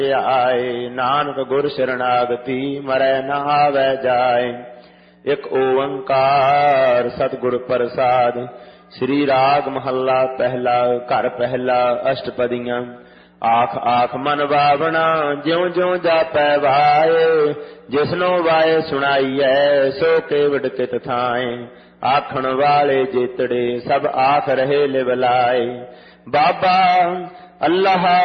आए। नानक गुर शरणागति मरै न आवै जाए। एक ओंकार सतगुर प्रसाद। श्री राग महला पहला। घर पहला अष्टपदियां। आख आख मन बावना ज्यों ज्यों जापै वाए। जिसनो वाए सुनाईऐ सो केवड कित थाए। आखण वाले जेतड़े सब आख रहे लिवलाए। बाबा अल्लाह